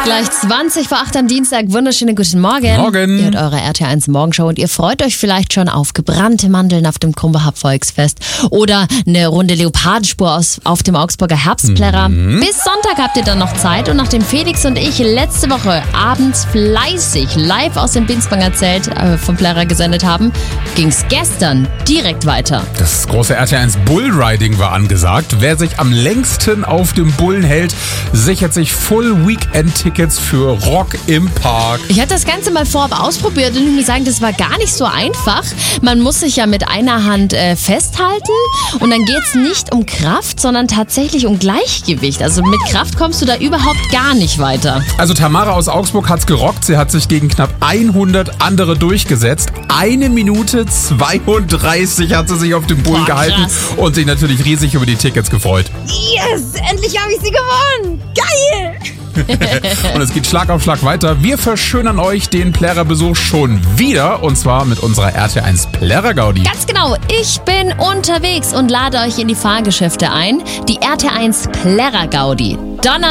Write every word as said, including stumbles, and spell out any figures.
Gleich zwanzig vor acht am Dienstag. Wunderschönen guten Morgen. Morgen. Ihr hört eure R T eins Morgenshow und ihr freut euch vielleicht schon auf gebrannte Mandeln auf dem Krumbachab Volksfest oder eine Runde Leopardenspur aus, auf dem Augsburger Herbstplärrer. Mhm. Bis Sonntag habt ihr dann noch Zeit und nachdem Felix und ich letzte Woche abends fleißig live aus dem Binsbanger Zelt äh, vom Plärrer gesendet haben, ging es gestern direkt weiter. Das große R T eins Bullriding war angesagt. Wer sich am längsten auf dem Bullen hält, sichert sich Full Weekend Tickets für Rock im Park. Ich hatte das Ganze mal vorab ausprobiert und ich muss sagen, das war gar nicht so einfach. Man muss sich ja mit einer Hand äh, festhalten und dann geht es nicht um Kraft, sondern tatsächlich um Gleichgewicht. Also mit Kraft kommst du da überhaupt gar nicht weiter. Also Tamara aus Augsburg hat's gerockt. Sie hat sich gegen knapp hundert andere durchgesetzt. Eine Minute zweiunddreißig hat sie sich auf dem Bullen Boah, gehalten krass. und sich natürlich riesig über die Tickets gefreut. Yes, endlich habe ich sie gewonnen. Geil! Und es geht Schlag auf Schlag weiter. Wir verschönern euch den Plärrer-Besuch schon wieder und zwar mit unserer R T eins Plärrer-Gaudi. Ganz genau, ich bin unterwegs und lade euch in die Fahrgeschäfte ein. Die R T eins Plärrer-Gaudi. Donner